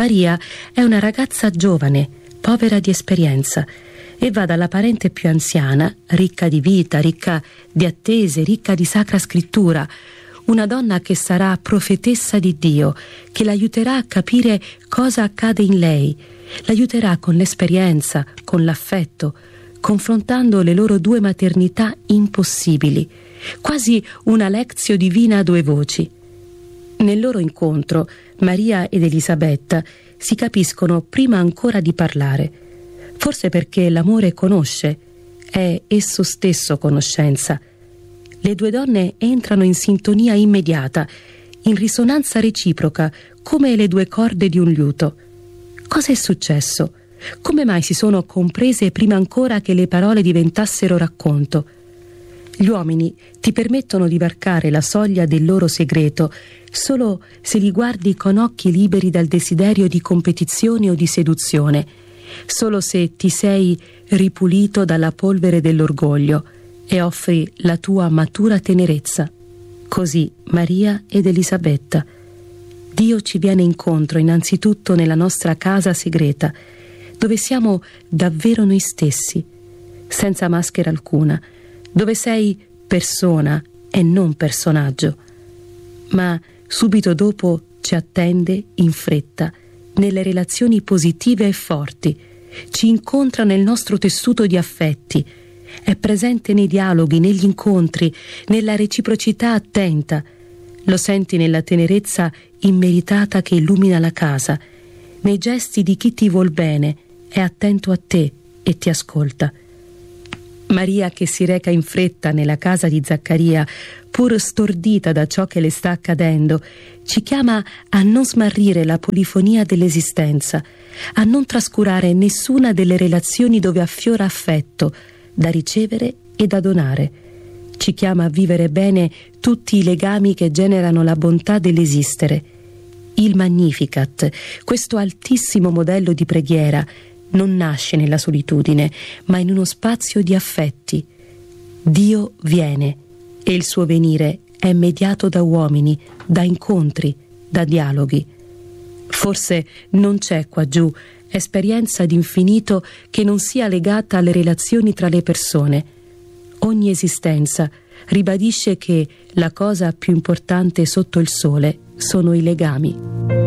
Maria è una ragazza giovane, povera di esperienza, e va dalla parente più anziana, ricca di vita, ricca di attese, ricca di sacra scrittura, una donna che sarà profetessa di Dio, che l'aiuterà a capire cosa accade in lei, l'aiuterà con l'esperienza, con l'affetto, confrontando le loro due maternità impossibili, quasi una lectio divina a due voci. Nel loro incontro, Maria ed Elisabetta si capiscono prima ancora di parlare, forse perché l'amore conosce, è esso stesso conoscenza. Le due donne entrano in sintonia immediata, in risonanza reciproca, come le due corde di un liuto. Cosa è successo? Come mai si sono comprese prima ancora che le parole diventassero racconto? Gli uomini ti permettono di varcare la soglia del loro segreto solo se li guardi con occhi liberi dal desiderio di competizione o di seduzione, solo se ti sei ripulito dalla polvere dell'orgoglio e offri la tua matura tenerezza. Così Maria ed Elisabetta. Dio ci viene incontro innanzitutto nella nostra casa segreta, dove siamo davvero noi stessi, senza maschera alcuna, dove sei persona e non personaggio. Ma subito dopo ci attende in fretta, nelle relazioni positive e forti, ci incontra nel nostro tessuto di affetti, è presente nei dialoghi, negli incontri, nella reciprocità attenta, lo senti nella tenerezza immeritata che illumina la casa, nei gesti di chi ti vuol bene, è attento a te e ti ascolta. Maria, che si reca in fretta nella casa di Zaccaria, pur stordita da ciò che le sta accadendo, ci chiama a non smarrire la polifonia dell'esistenza, a non trascurare nessuna delle relazioni dove affiora affetto, da ricevere e da donare. Ci chiama a vivere bene tutti i legami che generano la bontà dell'esistere. Il Magnificat, questo altissimo modello di preghiera, non nasce nella solitudine, ma in uno spazio di affetti. Dio viene e il suo venire è mediato da uomini, da incontri, da dialoghi. Forse non c'è qua giù esperienza d'infinito che non sia legata alle relazioni tra le persone. Ogni esistenza ribadisce che la cosa più importante sotto il sole sono i legami.